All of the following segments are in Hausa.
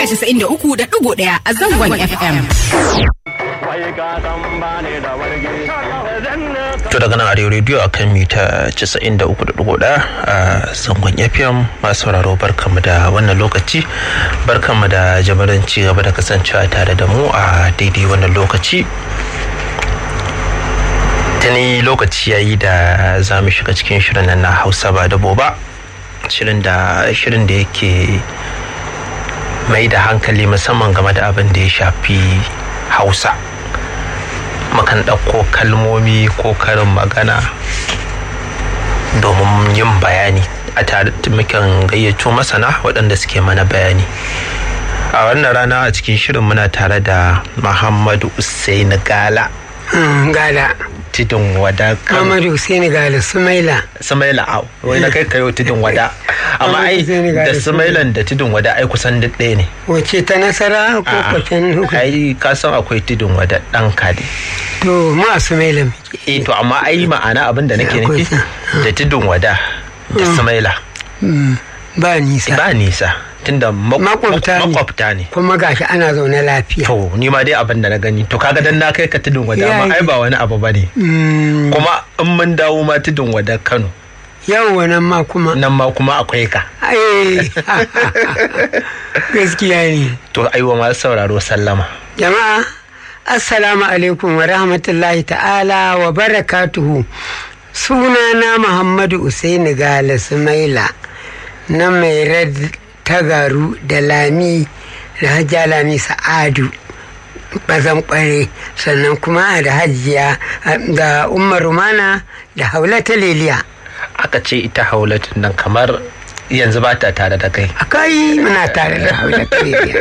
mita 93.1 a zangon FM. To daga nan Arewa Radio akan mita 93.1 a zangon FM, masu sauraro barkanmu da wannan lokaci, barkanmu da jimirin ci gaba da kasancewa tare da mu a daidai wannan lokaci. Tani lokaci yayi da za mu shiga cikin shirin nan na Hausa ba da boba, shirin da yake mai da hankali musamman game da abin da ya shafi Hausa. Makan ɗauko kalmomi ko karin magana domin yin bayani, a tare da mukan gayyato masana waɗanda suke mana bayani. A wannan rana a cikin shirin muna tare da Muhammadu Usaini Gala. Gala. Tidin Wada. Muhammadu Usaini Gala, Sumaila. Wai na kai kayo Tidin Wada. Amma ai da Sumailan da Tidin Wada ai kusan duk ɗaya ne. Wace ta Nasara ko kwacen hukun? Ai ka san akwai Tidin Wada ɗan Kadi. To ma Sumaila muke. To amma ai ma'ana abin da nake nufi da Tidin Wada da Sumaila. Ba nisa. Tunda makwabta ne. Kuma gashi ana zaune lafiya. To ni ma dai abin da na gani. To kaga dan na kai ka Tidin Wada ma ai ba wani abu bane. Kuma in mun dawo ma Tidin Wada Kano. Yawwa nan ma kuma akwai ka. Gaskiya ne. To aiwa masu sauraro sallama. Jama'a assalamu alaikum wa rahmatullahi ta'ala wa barakatuhu. Sunana Muhammadu Usaini Gala Sumaila na mai Tagaru da Lami da Hajja Lami Sa'adu bazan kware, sannan kuma da Hajiya da Umar Rumana da Haulata Leliya. Aka ce ita Haulatu nan kamar yanzu ba ta tare da kai. Akai muna tare da Haulata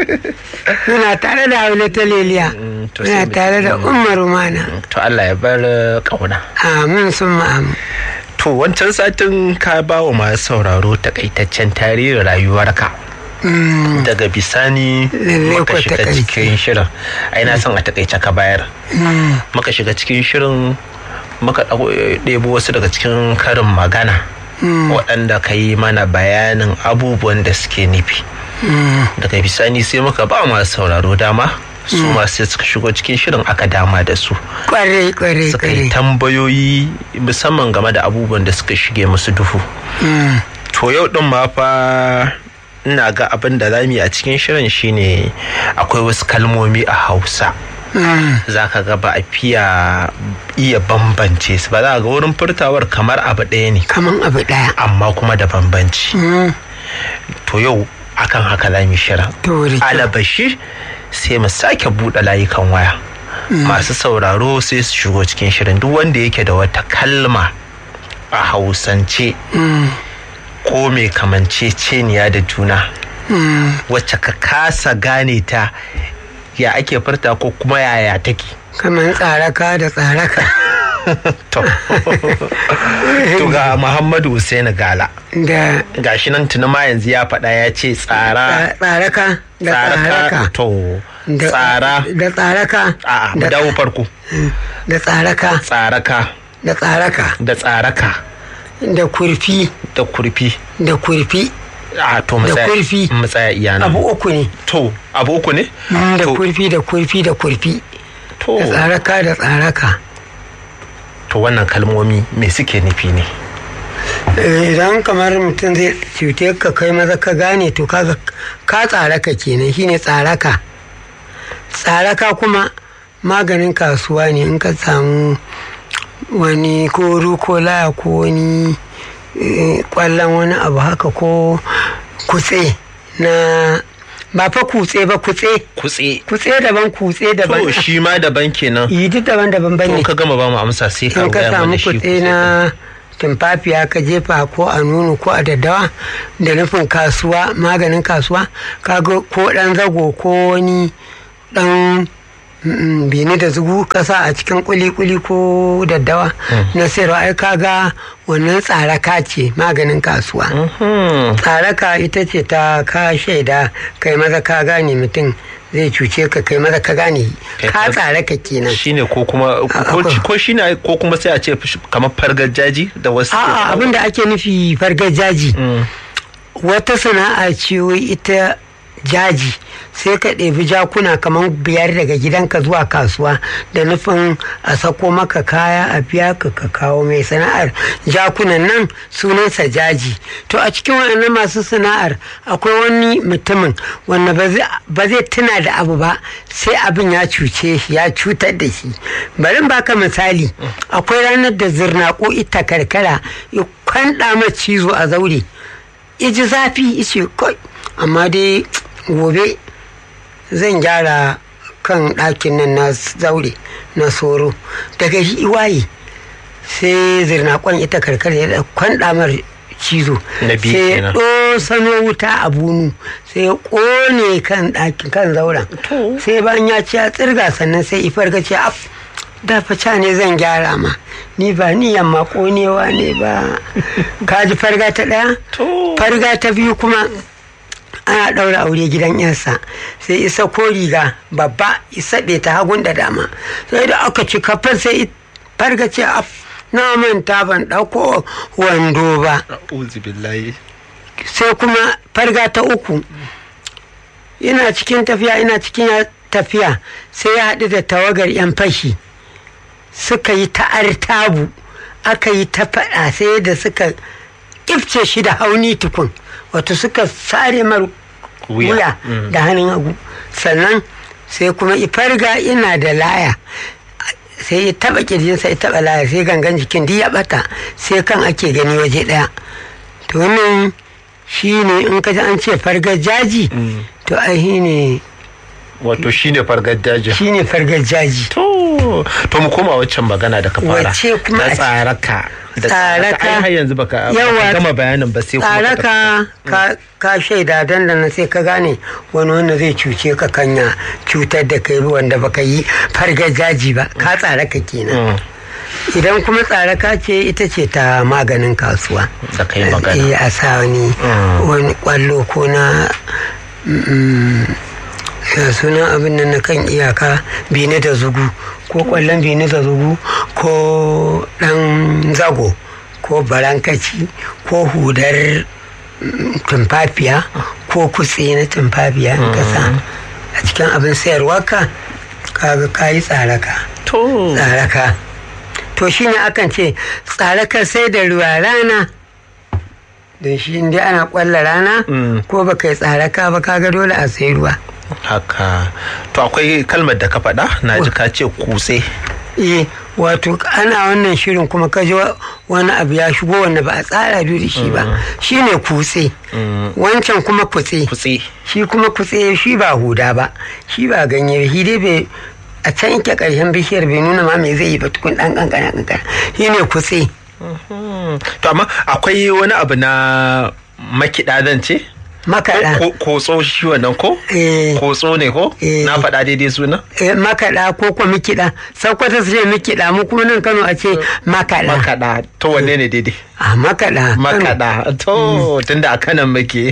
Leliya. Muna tare da Umar Rumana. To Allah ya bar kauna. Amin summa amin. To wancan satin ka ba wa masu sauraro takaitaccen tarihin rayuwarka. Daga bisani muka shiga cikin shirin. Ai na son a takaice ka bayar. Muka shiga cikin shirin, muka ɗebo wasu daga cikin karin magana waɗanda ka yi mana bayanin abubuwan da suke nufi. Daga bisani sai muka ba masu sauraro dama, su masu suka shigo cikin shirin aka dama da su. Kwarai. Suka yi tambayoyi musamman game da abubuwan da suka shige musu duhu. To yau ɗin ma fa ina ga abin da zamu yi a cikin shirin shine akwai wasu kalmomi a Hausa. Za ka ga ba a fiya iya bambance su ba, za ga wurin furtawar kamar abu ɗaya ne. Kamar abu ɗaya. Amma kuma da bambanci. To yau akan haka za mu shirin. Alabashi sai mu sake buɗe layukan waya. Masu sauraro sai su shigo cikin shirin. Duk wanda yake da wata kalma a Hausance ko mai kamanceceniya da juna wacce ka kasa gane ta ya ake furta ko kuma yaya take. Kamar tsaraka da tsaraka. To ga Muhammadu Usaini Gala. Gashi nan tuni ma yanzu ya faɗa ya ce tsaraka da tsaraka. To tsara da tsaraka. A'a mu dawo farko. Da tsaraka. Tsaraka. Da tsaraka. Da tsaraka. Da kurfi. Da kurfi. Da kurfi. To mu tsaya iyana. Abu uku ne. To abu uku ne? Da kurfi. To da tsaraka. To wannan kalmomi me suke nufi ne? Idan kamar mutum zai cuce ka kai maza ka gane, to kaga ka tsaraka kenan, shine tsaraka. Tsaraka kuma maganin kasuwa ne. In ka samu wani ko rukola ko wani kwallon wani abu haka ko kutse na ba fa kutse ba kutse daban kutse daban. To shi ma daban kenan. Yi duk daban bane. To ka gama ba mu amsa sai ka ga mana shi. In ka samu kutse na tumfafiya ka jefa ko a nono ko a daddawa da nufin kasuwa, maganin kasuwa, kaga ko dan zago ko wani dan bini da zugu kasa a cikin kuli-kuli ko daddawa na sayarwa, ai kaga wannan tsaraka ce, maganin kasuwa. Tsaraka ita ce ta ka shaida kai maza ka gane mutum zai cuce ka, kai maza ka gane ka tsaraka kenan. Shine ko kuma ko shine ko kuma sai a ce kamar fargajaji da wasu. A'a, abin da ake nufi fargajaji wata sana'a ce wai ita jaji sai ka ɗebi jakuna kamar 5 daga gidanka zuwa kasuwa da nufin a sako maka kaya a biya ka kawo mai sana'ar jakunan nan sunansa jaji. To a cikin waɗannan masu sana'ar akwai wani mutumin wanda ba zai tuna da abu ba sai abin ya cuce shi, ya cutar da shi. Bari baka misali, akwai ranar da zirnaƙo ita karkara ya kwanɗa ma cizo a zaure, iji zafi ice kai amma dai gobe zan gyara kan ɗakin nan na zaure na soro. Daga shi waye sai zirnaƙon ita karkara ya kwanɗa mar cizo sai ya ɗosano wuta a bunu sai ya ƙone kan ɗakin kan zauren, sai bayan ya ci ya tsirga sannan sai ifar ga ce af da faca ne zan gyara ma, ni ba niyan ma ƙonewa ne ba. Kaji farga ta ɗaya. Farga ta biyu kuma ana ɗaura aure gidan yansa sai isa ko riga babba isa ɓe ta hagun da dama, sai da aka ci kafin sai farga ce af na manta ban ɗauko wando ba. Sai kuma farga ta uku, ina cikin tafiya sai ya haɗu da tawagar 'yan fashi suka yi ta'artabu, aka yi ta faɗa sai da suka ƙifce shi da hauni tukun, wato suka sare mar wuya da hannun hagu. Sannan sai kuma ifarga ina da laya sai ya taba kirjinsa ya taba laya sai gangan jikin duk ya bata sai kan ake gani waje daya. To wannan shi ne in ka an ce fargar jaji to ai ne wato shine fargar jaji. Shine fargar jaji. To mu koma waccan magana da ka fara da tsaraka. Ai har yanzu baka gama bayanin ba sai kuma tsaraka ka shaida dandana sai ka gane wani wanda zai cuce ka kanya cutar da kai wanda baka yi fargar jaji ba, ka tsaraka kenan. Idan kuma tsaraka ce ita ce ta maganin kasuwa da kai magana a sa wani kwallo ko na sunan abin nan na kan iyaka bini da zugu ko kwallon bini da zugu ko dan zago ko barankaci ko hudar tumfafiya ko kutse na tumfafiya in kasa a cikin abin sayarwa ka kaga kayi tsaraka. Tsaraka to shine akan ce tsaraka sai da ruwa rana, don shi inda ana kwalla rana ko baka yi tsaraka ba kaga dole a sai ruwa. Haka to akwai kalmar da ka faɗa na ji ka ce kutse. Wato ana wannan shirin kuma ka ji wani abu ya shigo wanda ba a tsara da shi ba, shi ne kutse. Wancan kuma kutse, shi kuma kutse shi ba huda ba, shi ba ganye, shi dai bai a can yake ƙarshen bishiyar bai nuna ma me zai yi ba tukun ɗan ƙanƙana, shi ne kutse. To amma akwai wani abu na makiɗa zan ce? Makaɗa. Kotso shi wannan ko? Kotso ne ko? Na faɗa daidai suna? Makaɗa ko kuma mikiɗa. Sakwata su ce mikiɗa, mu kuma nan Kano a ce makaɗa. Makaɗa, to wanne ne daidai? Makaɗa. Makaɗa, to tunda a kanan muke.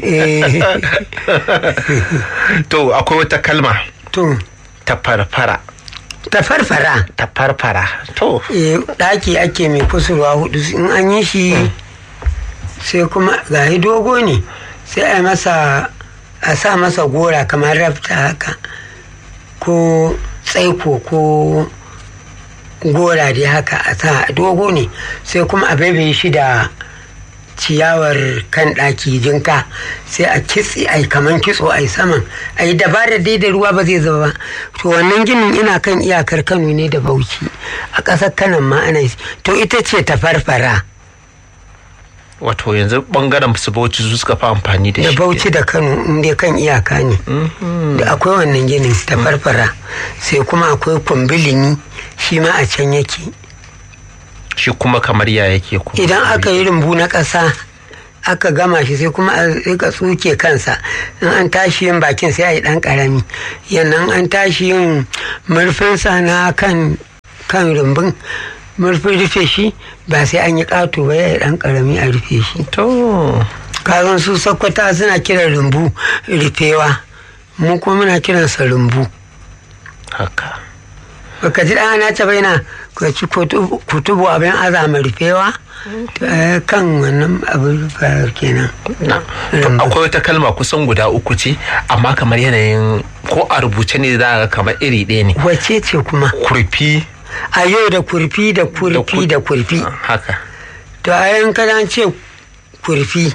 To akwai wata kalma. To. Ta farfara. Ta farfara. Ta farfara. To. Ɗaki ake mai kusurwa hudu in an yi shi sai kuma gahi dogo ne. Sai a sa masa gora kamar rafta haka ko tsaiko ko gora dai haka a sa dogo ne, sai kuma a baibaye shi da ciyawar kan ɗaki jinka sai a kitse ai kaman kitso ai saman ai dabarar dai da ruwa ba zai zama ba. To wannan ginin ina kan iyakar Kano ne da Bauchi a ƙasar Kanan ma ana to ita ce ta farfara. Wato yanzu bangaren su Bauchi su suka fi amfani da shi. Da Bauchi da Kano inda kan iyaka ne. Da akwai wannan ginin ta farfara, sai kuma akwai kumbilini shi ma a can yake. Shi kuma kamar ya yake kuma. Idan aka yi rumbu na ƙasa aka gama shi sai kuma a rika tsuke kansa, in an tashi yin bakin sai a yi ɗan ƙarami, yannan an tashi yin murfinsa na kan rumbun murfin rufe shi ba sai an yi ƙato ba, ya ɗan ƙarami a rufe shi. To kazan su Sakkwata suna kiran rumbu rufewa, mu kuma muna kiransa rumbu. Haka baka ji ɗana ce bai na ci kutubu abin azama rufewa kan wannan abin kenan. Akwai wata kalma kusan guda uku ce amma kamar yanayin ko a rubuce ne za a kamar iri ɗaya ne. Wace ce kuma? Kurfi. A yau da kurfi da kurfi da kurfi. Haka. To a yan kana ce kurfi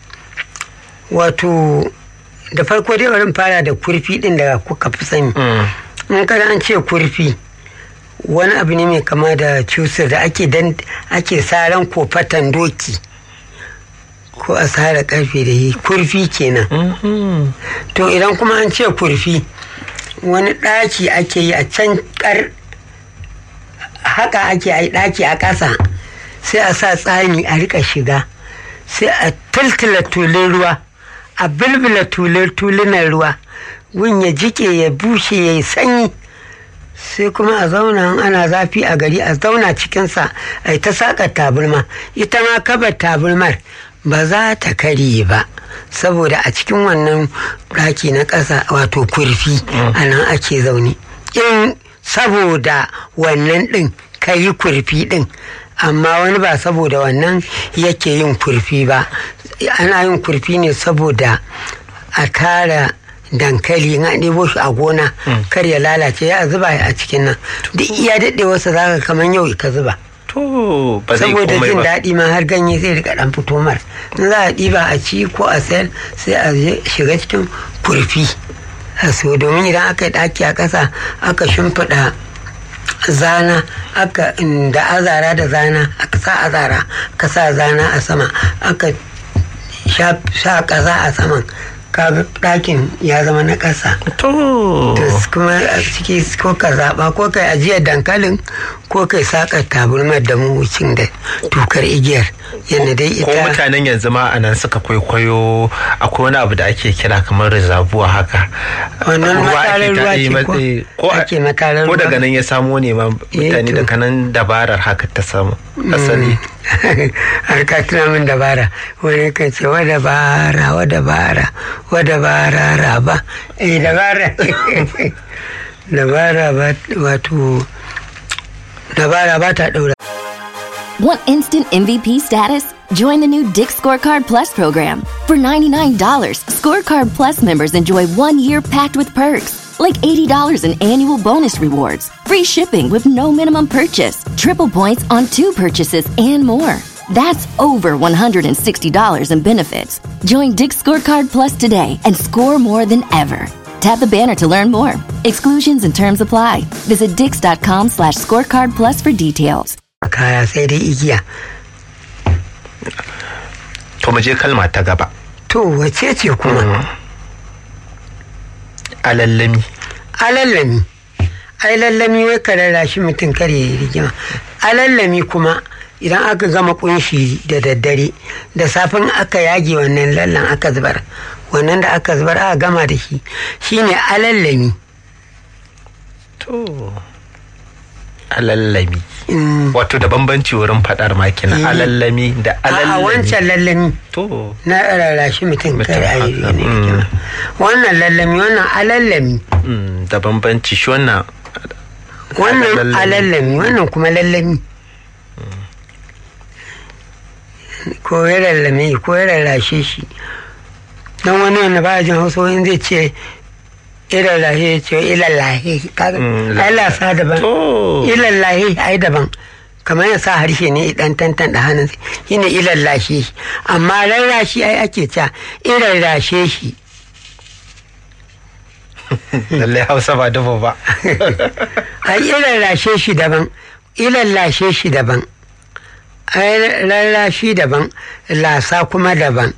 wato da farko dai bari fara da kurfi din da kuka fi sani. In kana an ce kurfi wani abu ne mai kama da cusur da ake saran kofatan doki ko a sara karfe da yi kurfi kenan. To idan kuma an ce kurfi wani ɗaki ake yi a can haka ake yi ɗaki a ƙasa sai a sa tsani a rika shiga sai a tultula tulun ruwa a bilbila tulunan ruwa gun ya jike ya bushe ya yi sanyi sai kuma a zauna ana zafi a gari a zauna cikinsa a yi ta saƙar taburma ita ma kabar taburmar ba za ta karye ba saboda a cikin wannan ɗaki na ƙasa wato kurfi a nan ake zaune in saboda wannan ɗin ka yi kurfi ɗin amma wani ba saboda wannan yake yin kurfi ba ana yin kurfi ne saboda a tara dankali in an ɗebo shi a gona kar ya lalace ya zuba a cikin nan duk iya daɗewarsa za ka kamar yau ka zuba saboda jin daɗi ma har ganye zai rika ɗan fito mar in za a ɗiba a ci ko a sayar sai a shiga cikin kurfi a so domin idan aka yi ɗaki a ƙasa aka shimfiɗa zana aka da azara da zana aka sa azara aka sa zana a sama aka sha ƙasa a saman kaga ɗakin ya zama na ƙasa to kuma a ciki ko ka zaɓa ko kai ajiyar dankalin ko kai saƙar taburmar da mawucin da tukar igiyar yadda dai ita ko mutanen yanzu ma a nan suka kwaikwayo akwai wani abu da ake kira kamar rizabuwa haka wannan matarar ruwa ce ko ake matarar ruwa ko daga nan ya samo ne ma mutane daga nan dabarar haka ta samu asali har ka tuna min dabara wani kan ce wa dabara raba dabara dabara ba wato dabara ba ta daura. Want instant MVP status? Join the new Dick's Scorecard Plus program. For $99, Scorecard Plus members enjoy 1 year packed with perks, like $80 in annual bonus rewards, free shipping with no minimum purchase, triple points on 2 purchases, and more. That's over $160 in benefits. Join Dick's Scorecard Plus today and score more than ever. Tap the banner to learn more. Exclusions and terms apply. Visit dix.com/scorecard plus for details. Kaya sai dai igiya. To mu je kalma ta gaba. To wace ce kuma? Alallami. Alallami. Ai lallami wai ka rarrashi mutum kare rigima. Alallami kuma idan aka gama kunshi da daddare da safin aka yage wannan lallan aka zubar wannan da aka zubar aka gama da shi shine alallami. To alallami wato da bambanci wurin fadar makina alallami da alallami a wancan lallami to na rarrashi mutum kare ayi ne wannan lallami wannan alallami da bambanci shi wannan alallami wannan kuma lallami ko ya lallame ko ya rarrashe shi don wani wanda ba jin hausa wani zai ce ilallahi ya ce ilallahi kaga Allah sa daban ilallahi ai daban kamar ya sa harshe ne dan tantan da hannun shine ilallahi amma rarrashi ai ake ta ilallashe shi lalle hausa ba dubu ba ai ilallashe shi daban ilallashe shi daban ai rarrashi daban lasa kuma daban.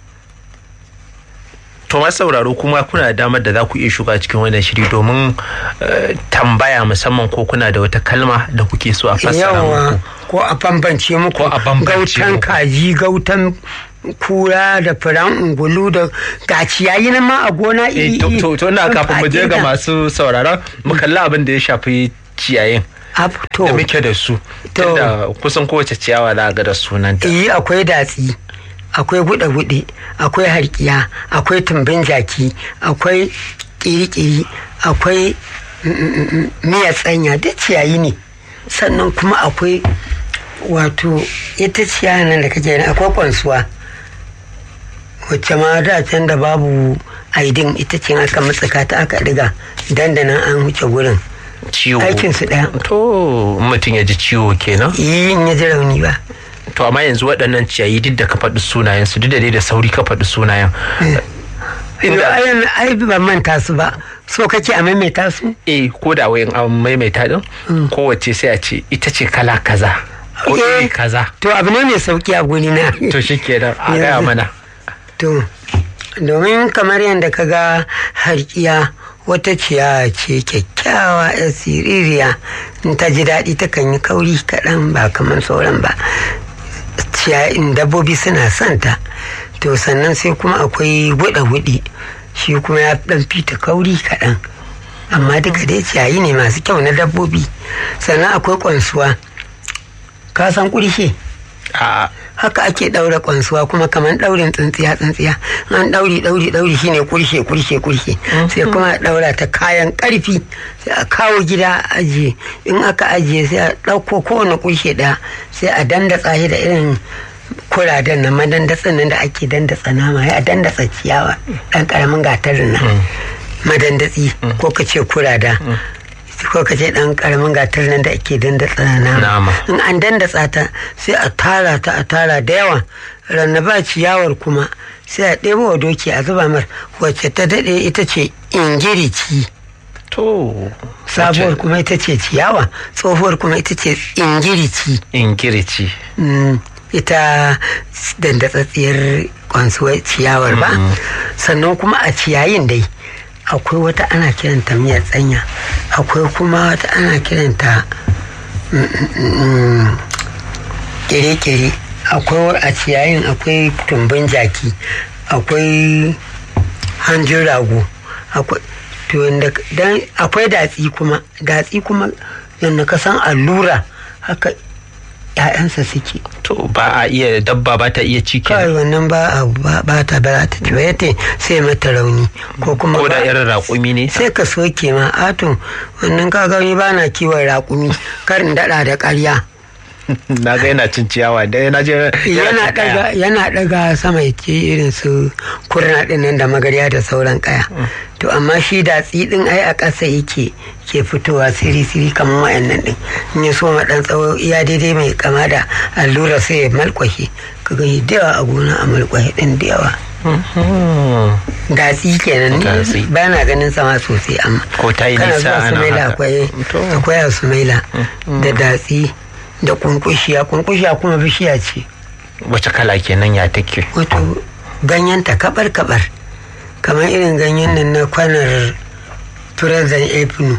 To masu sauraro kuma kuna da damar da za ku iya shiga cikin wannan shiri domin tambaya musamman ko kuna da wata kalma da kuke so a fassara muku ko a bambance muku gautan kaji gautan kura da furan ungulu da gaciyayi na ma a gona to ina kafin mu je ga masu sauraron mu kalli abin da ya shafi ciyayin da muke da su tunda kusan kowace ciyawa za ga da sunanta. Akwai datsi akwai gude-gude akwai harkiya akwai tumbin jaki akwai kiri-kiri akwai miyar tsanya duk ciyayi ne. Sannan kuma akwai wato ita ciyayi nan da kake gani akwai kwansuwa wacce ma da can da babu aidin ita ce aka matsaka ta aka riga dandanan an wuce gurin. Ciwo aikin su daya. To mutum ya ji ciwo kenan in ya ji rauni ba. To amma yanzu waɗannan ciyayi duk da ka faɗi sunayen su duk da dai da sauri ka faɗi sunayen. Ai ban manta su ba, so kake a maimaita su? Ko da wayan an maimaita din kowace sai a ce ita ce kala kaza ko iri kaza. To abu ne mai sauki a guri na. To shikenan a gaya mana. To domin kamar yadda ka ga harkiya wata ciyawa ce kyakkyawa ya siririya, in ta ji daɗi ta kan yi kauri kaɗan ba kamar sauran ba. Ciyayin dabbobi suna son ta. To sannan sai kuma akwai guɗa-guɗi, shi kuma ya ɗan fita kauri kaɗan, amma duka dai ciyayi ne masu kyau na dabbobi. Sannan akwai kwansuwa, ka san ƙurshe? Haka ake ɗaura kwansuwa kuma kamar ɗaurin tsintsiya an ɗauri shine kurshe sai kuma a ɗaura ta kayan ƙarfi sai a kawo gida a ajiye. In aka ajiye sai a ɗauko kowane kurshe ɗaya sai a dandatsa shi da irin kuraden na madandatsin nan da ake dandatsa nama, ya dandatsa ciyawa ɗan ƙaramin gatarin nan madandatsi ko ka ce kurada ko ka ce ɗan ƙaramin gatar nan da ake dandatsa nama. In an dandatsa ta sai a tara da yawa, rannaba ciyawar kuma sai a ɗebo wa doki a zuba mar wacce ta daɗe ita ce ingirici. To sabuwar kuma ita ce ciyawa, tsohuwar kuma ita ce ingirici. Ita dandatsatsiyar kwansuwar ciyawar ba. Sannan kuma a ciyayin dai akwai wata ana kiranta miyar tsanya, akwai kuma wata ana kiranta kere-kere, akwai a ciyayin akwai tumbin jaki, akwai hanjin rago, akwai datsi kuma yadda ka san allura haka ‘ya'yansa suke. To ba a iya dabba ba ta iya ci kawai wannan ba ta ci ba yate sai mata rauni ko kuma ko da irin raƙumi ne sai ka soke ma ato wannan ka gani ba na kiwon raƙumi karin daɗa da ƙarya. Na ga yana cin ciyawa da yana daga sama ya ce irin su kurna din nan da magarya da sauran kaya. To amma shi datsi din ai a ƙasa yake ke fitowa siri kamar wayannan din, in ya so ma dan tsawo iya daidai mai kama da allura sai ya malkwashe ka gani da yawa a gona a malkwashe din da yawa. Datsi kenan ne ba na ganin sama sosai amma ko ta yi nisa ana haka. Akwai a sumaila da datsi da kunkushiya kuma bishiya ce. Wace kala kenan ya take? Wato ganyenta kabar kamar irin ganyen nan na kwanar turazan efinu,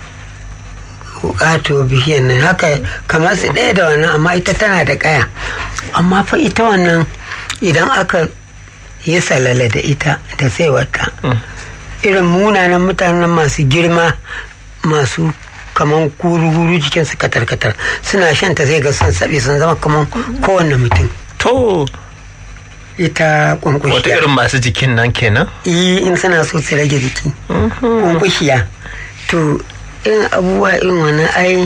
wato bishiyar nan haka kamar su ɗaya da wannan, amma ita tana da ƙaya. Amma fa ita wannan idan aka yi salala da ita da saiwarta, irin munanan mutanen masu girma masu kaman kuru jikin su katar suna shanta zai ga sun sabe sun zama kaman kowanne mutum. To ita kunkushiya wata irin masu jikin nan kenan in suna so su rage jiki. Kunkushiya to irin abubuwa irin wannan ai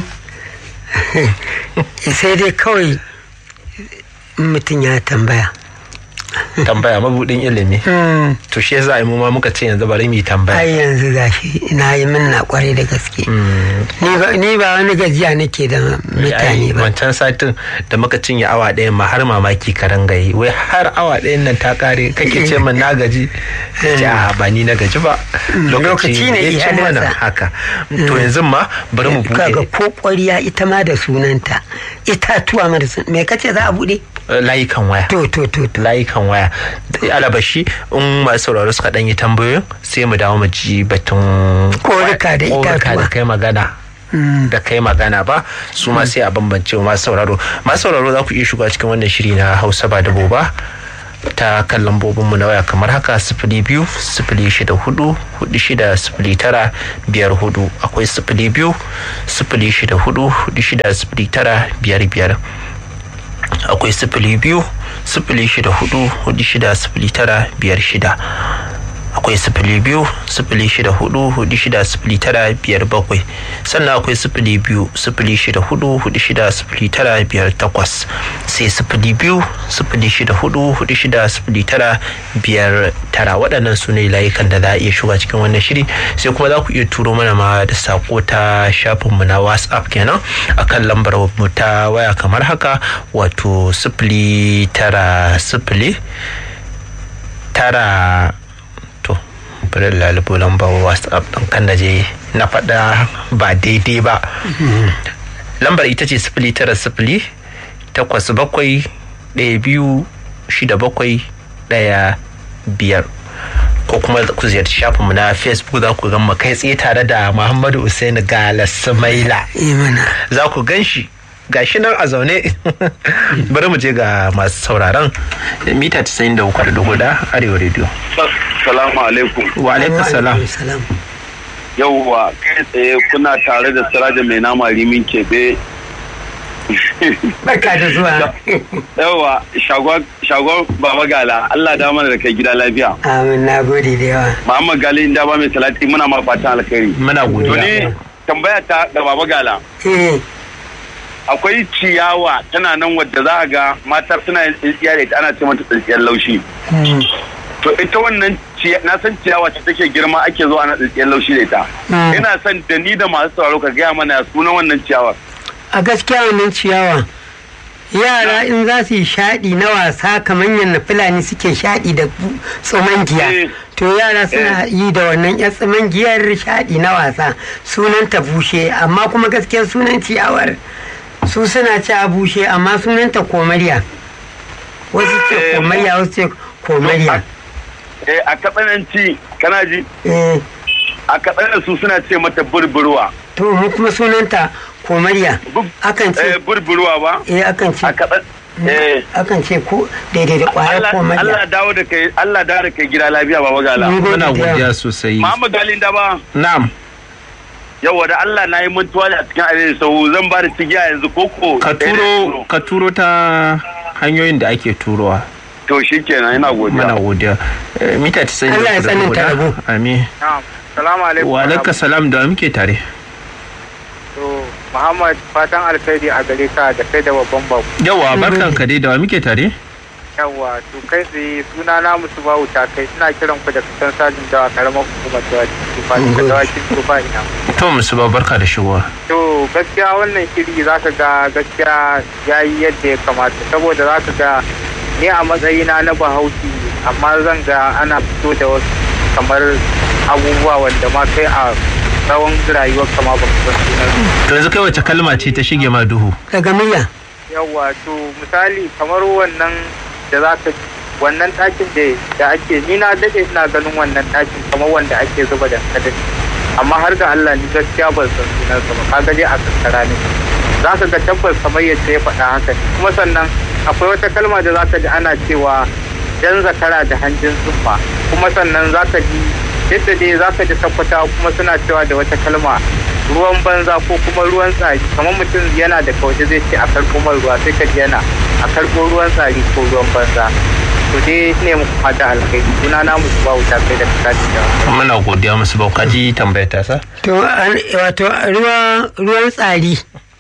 sai dai kawai mutum ya tambaya mabudin ilimi. To shi yasa ai mu ma muka ce yanzu bari mu tambaya. Ai yanzu gashi ina yi min na kware da gaske. Ni ba wani gajiya nake da mutane ba. Wancan satin da muka cinye awa ɗaya ma har mamaki ka rangaye wai har awa ɗayan nan ta kare kake ce min na gaji. Ja ba ni na gaji ba. Lokaci ne ya ci mana haka. To yanzu ma bari mu buɗe. Kaga ko ƙwariya ita ma da sunanta, itatuwa ma da sunanta. Me kace za a buɗe? Layukan waya. To. Layukan waya. Alabashi in masu sauraro suka ɗan yi tambayoyin sai mu dawo mu ji batun korika da itatuwa. Da kai magana ba su ma sai a bambance masu sauraro za ku iya shiga cikin wannan shiri na Hausa ba dabo ba ta kan lambobinmu na waya kamar haka 02 064 4609 54 akwai 02 064 4609 55 akwai 02 064 4609 56 akwai 02-06-446-0957, sannan akwai 02-06-446-0958, sai 02-06-446-0959. Waɗannan su ne layukan da za a iya shiga cikin wannan shiri. Sai kuma za ku iya turo mana ma da sako ta shafinmu na WhatsApp kenan akan lambar mu ta waya kamar haka, wato 090 tara to bari lalubo lambar WhatsApp ɗin kan da je na faɗa ba daidai ba. Lambar ita ce 090-87-12-67-15, ko kuma ku ziyarci shafinmu na Facebook, za ku gan kai tsaye tare da Muhammadu Usaini Gala Sumaila. Za ku gan shi gashi nan a zaune. Bari mu je ga masu sauraron mita 93.4 Arewa Radio. Salamu alaikum. Wa alaikum salam. Yauwa, kai tsaye kuna tare da Siraja mai nama Rimin Kebe. Barka da zuwa. Yauwa, shagon Baba Gala, Allah da mana da kai gida lafiya. Amin, na gode da yawa. Muhammad Gali inda ba mai salati, muna ma fatan alkhairi. Muna godiya. To ni tambaya ta ga Baba Gala. Akwai ciyawa tana nan wadda za a ga matar suna yin tsintsiya da ita, ana ce mata tsintsiyar laushi. To ita wannan na san ciyawa ce take girma ake zuwa ana tsintsiyar laushi da ita. Ina son da ni da masu sauraro ka gaya mana sunan wannan ciyawa. A gaskiya wannan ciyawa yara in za su yi shaɗi na wasa kamar yadda Fulani suke shaɗi da tsumangiya, to yara suna yi da wannan yan tsumangiyar shaɗi na wasa, sunan ta bushe, amma kuma gaskiya sunan ciyawar su suna ci a bushe, amma sunanta komariya. Wasu ce komariya, wasu ce komariya. A katsananci kana ji? A katsanan su suna ce mata burburwa. To mu kuma sunanta komariya. Akan ce burburwa ba? Akan ce. Akan ce ko daidai da kwayar komariya. Allah dawo da kai gida lafiya Baba Gala. Muna godiya sosai. Muhammad Gali da ba? Na'am. Yawa da Allah na yi mantuwa a cikin arewa sau zan ba da tigiya yanzu koko. Ka turo ta hanyoyin da ake turowa. To shi kenan, ina godiya. Muna godiya. Mita 90. Allah ya tsananta rabo. Amin. Salamu alaikum. Wa alaikum salam, da muke tare. To Muhammad, fatan alkhairi a gare ka da kai da babban bako. Yawa, barkan ka dai, da muke tare. Yawa, to kai tsaye suna na musu bawu ta kai, ina kiran ku da kasan sajin dawa karamar hukumar dawakin tufa ina. To musu ba, barka da shigowa. To gaskiya wannan shiri za ka ga gaskiya ya yi yadda ya kamata, saboda za ka ga ni a matsayina na Bahaushe, amma zan ga ana fito da wasu kamar abubuwa wanda ma kai a tsawon rayuwar kama ba ku san sunan. To yanzu kai wace kalma ce ta shige ma duhu? Daga miya. Yawa, to misali kamar wannan da za ka wannan ɗakin da ake, ni na daɗe ina ganin wannan ɗakin kamar wanda ake zuba dankalin, amma har ga Allah ni gaskiya ban san sunansa ba, kaga dai a kankara ne. Za ka ga tabbas kamar yadda ya faɗa haka, kuma sannan akwai wata kalma da za ka ji ana cewa dan zakara da hanjin zumba, kuma sannan za ka ji yadda dai za ka ji tabbata kuma suna cewa da wata kalma ruwan banza ko kuma ruwan tsari, kamar mutum yana da kawaje zai ce a karɓo man ruwa, sai ka ji yana a karɓo ruwan tsari ko ruwan banza. To dai ne muku fata alkhairi, suna na musu ba wuta kai da kati da. Muna godiya musu ba, ka ji tambayar ta sa? To wato ruwan tsari,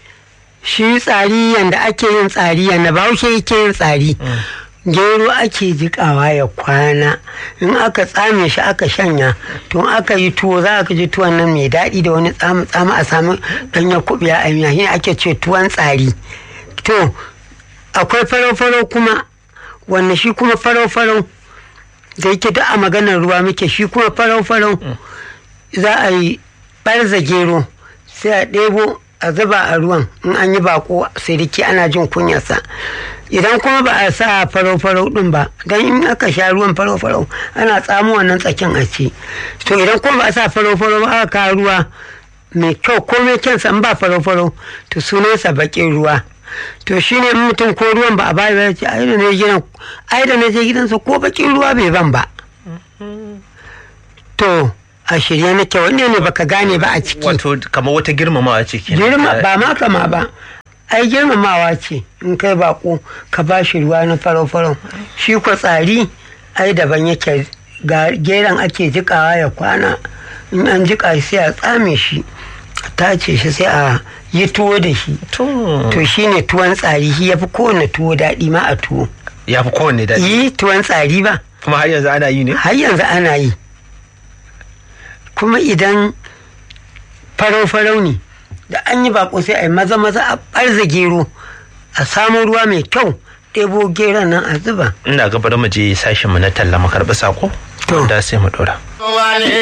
shi tsari yanda ake yin tsari, yanda Bahaushe yake yin tsari. Gero ake jikawa ya kwana, in aka tsame shi aka shanya, to aka yi tuwo za ka ji tuwon nan mai daɗi da wani tsama a samu ɗanyen kuɓiya a miya, shi ake ce tuwon tsari. To akwai farau-farau kuma, wanda shi kuma farau-farau da yake duk a maganar ruwa muke, shi kuma farau-farau za a yi ɓarza gero sai a ɗebo a zuba a ruwan, in an yi bako siriki ana jin kunyarsa. Idan kuma ba a sa farau-farau din ba, don in aka sha ruwan farau-farau ana tsamo wannan tsakin a ci. To idan kuma ba a sa farau-farau ba aka kawo ruwa mai kyau ko mai kyansa, in ba farau-farau to sunansa baƙin ruwa. To shi ne mutum ko ruwan ba a bayi ba, ce ai da na je gidansa ko baƙin ruwa bai ban ba. To a shirye nake, wanne ne baka gane ba a ciki? Wato kamar wata girmamawa ce ke. Ba ma kama ba, ai girmamawa ce in kai bako ka ba shi ruwa na farau-farau. Shi ko tsari ai daban yake ga geron ake jikawa ya kwana, in an jika sai a tsame shi, tace shi sai a yi tuwo da shi. To shi ne tuwon tsari, shi ya fi kowane tuwo daɗi ma a tuwo. Ya fi kowane daɗi? Yi tuwon tsari ba. Kuma har yanzu ana yi ne? Har yanzu ana yi. Kuma idan farau-farau ne, da an yi bako sai a yi maza-maza a ɓarza gero, a samu ruwa mai kyau, ɗebo geron nan a zuba. Ina ga bari mu je sashen mu na talla mu karɓi sako. To. Da sai mu ɗora.